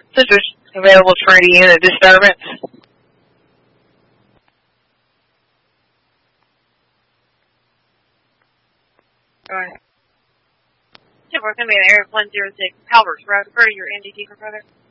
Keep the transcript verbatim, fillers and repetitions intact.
Centers available for any unit disturbance. Alright. We're going to be at Air one zero six Halberts Road for your N D T brother.